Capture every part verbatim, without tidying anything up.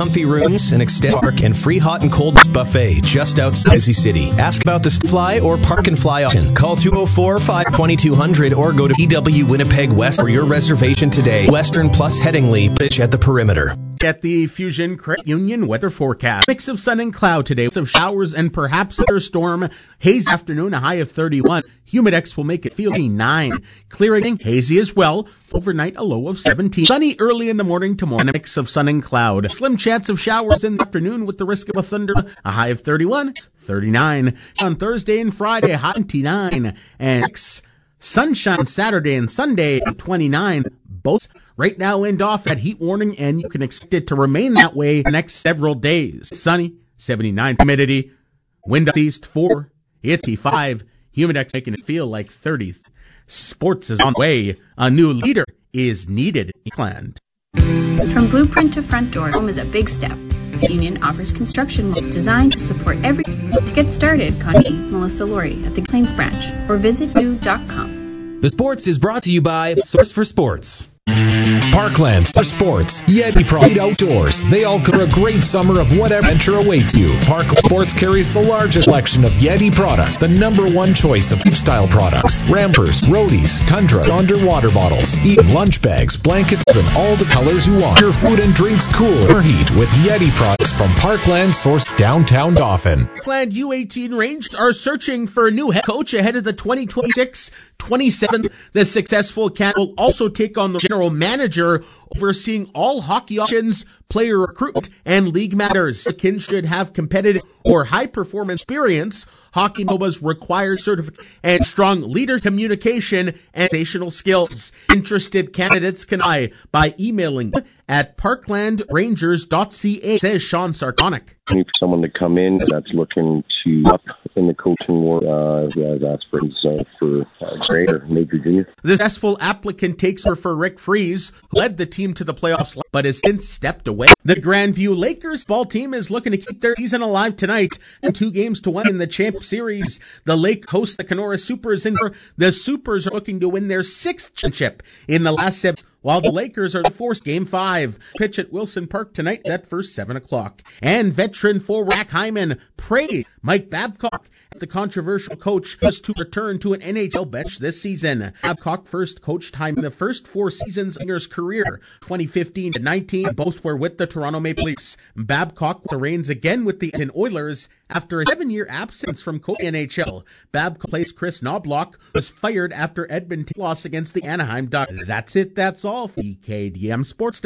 comfy rooms, an extended park, and free hot and cold buffet just outside Busy City. Ask about the Fly or Park and Fly option. Call two oh four, five two two zero zero or go to E W Winnipeg West for your reservation today. Western Plus Headingley, pitch at the perimeter. At the Fusion Credit Union weather forecast. Mix of sun and cloud today. Some showers and perhaps a thunderstorm. Hazy afternoon, a high of thirty-one. Humidex will make it feel nine. Clearing, hazy as well. Overnight, a low of seventeen. Sunny early in the morning tomorrow. A mix of sun and cloud. Slim chance of showers in the afternoon with the risk of a thunder. A high of thirty-one. thirty-nine. On Thursday and Friday, high twenty-nine. And six. Sunshine Saturday and Sunday, twenty-nine. Both right now end off at heat warning, and you can expect it to remain that way the next several days. Sunny, seventy-nine. Humidity, wind east four, eighty-five. Humidex making it feel like thirty. Sports is on the way. A new leader is needed. Planned. From blueprint to front door, home is a big step. Union offers construction designed to support every. To get started, contact Melissa Laurie at the Plains branch or visit new dot com. The Sports is brought to you by Source for Sports. Parklands for Sports, Yeti Pride Outdoors. They all cover a great summer of whatever adventure awaits you. Parkland Sports carries the largest selection of Yeti products, the number one choice of lifestyle products. Rampers, roadies, tundra, underwater bottles, even lunch bags, blankets, and all the colors you want. Your food and drinks cool or heat with Yeti products from Parkland Source downtown Dauphin. Parkland U eighteen Rangers are searching for a new head coach ahead of the twenty twenty-six twenty-seven. The successful cat will also take on the general manager overseeing all hockey options, player recruitment, and league matters. The Kins should have competitive or high-performance experience. Hockey Nova's required certificate and strong leader communication and organizational skills. Interested candidates can apply by emailing at parkland rangers dot c a, says Sean Sarconic. I need someone to come in that's looking to up in the coaching world, uh, who has aspirations uh, for uh, grade or major junior. The successful applicant takes over for Rick Freeze, who led the team to the playoffs but has since stepped away. The Grandview Lakers ball team is looking to keep their season alive tonight and two games to one in the Champ Series. The Lake hosts the Kenora Supers, and the Supers are looking to win their sixth championship in the last seven, while the Lakers are to force game five. Pitch at Wilson Park tonight set for seven o'clock. And veteran forward Zach Hyman praised Mike Babcock as the controversial coach was to return to an N H L bench this season. Babcock first coached Hyman the first four seasons of his career, twenty fifteen to nineteen. Both were with the Toronto Maple Leafs. Babcock the reins again with the Edmonton Oilers after a seven-year absence from coaching N H L. Babcock placed Chris Knobloch, was fired after Edmonton loss against the Anaheim Ducks. That's it. That's all for E K D M Sports.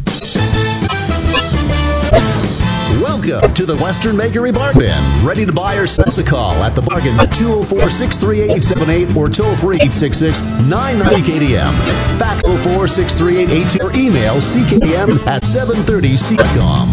Welcome to the Western Bakery Bargain Bin. Ready to buy or sell us a call at the bargain at two oh four, six three eight, eight seven eight or toll free eight six six, nine nine K D M. Fax oh four, six three eight, eight two or email c k d m at seven thirty c dot com.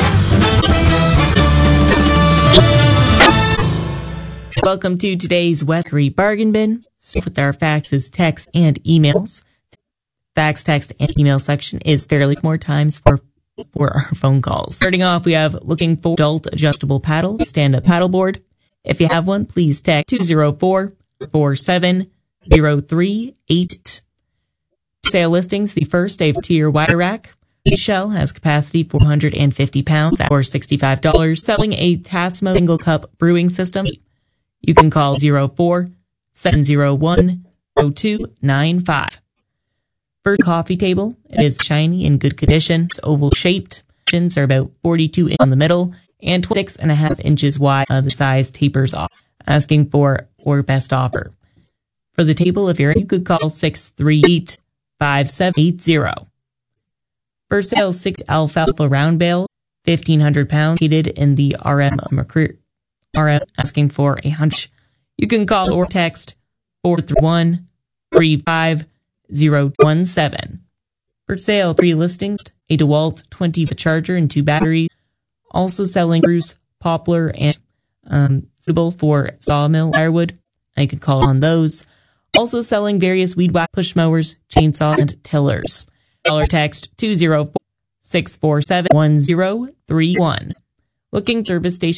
Welcome to today's Western Bargain Bin. So with our faxes, texts, and emails. Fax, text, and email section is fairly more times for for our phone calls. Starting off, we have looking for adult adjustable paddle, stand-up paddleboard. If you have one, please text two oh four, four seven oh three eight. Sale listings, the first a tier wire rack. Shell has capacity four hundred fifty pounds for sixty-five dollars, selling a Tasmo single cup brewing system. You can call oh four, seven oh one, oh two nine five. First coffee table, it is shiny in good condition. It's oval shaped. Dimensions are about forty-two inches on the middle and twenty-six and a half inches wide. Uh, the size tapers off. Asking for or best offer. For the table, if you're, you could call six three eight, five seven eight zero. For sale, six alfalfa round bale, fifteen hundred pounds, heated in the R M McCreer. R M asking for a hunch. You can call or text four three one, three five zero one seven. For sale, three listings, a DeWalt twenty volt charger and two batteries. Also selling spruce, poplar, and um, suitable for sawmill firewood. I could call on those. Also selling various weed whack push mowers, chainsaws, and tillers. Call or text two oh four, six four seven, one oh three one. Looking service station.